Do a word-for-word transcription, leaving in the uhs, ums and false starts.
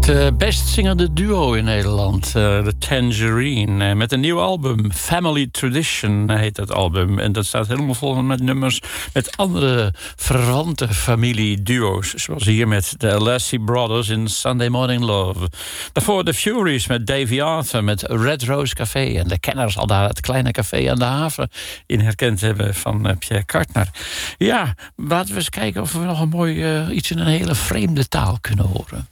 Het best zingende duo in Nederland, uh, de Tangerine. Uh, met een nieuw album, Family Tradition heet dat album. En dat staat helemaal vol met nummers met andere verwante familieduo's. Zoals hier met de Lassie Brothers in Sunday Morning Love. Daarvoor de Furies met Davy Arthur met Red Rose Café. En de kenners al daar het kleine café aan de haven in herkend hebben van uh, Pierre Kartner. Ja, laten we eens kijken of we nog een mooi uh, iets in een hele vreemde taal kunnen horen.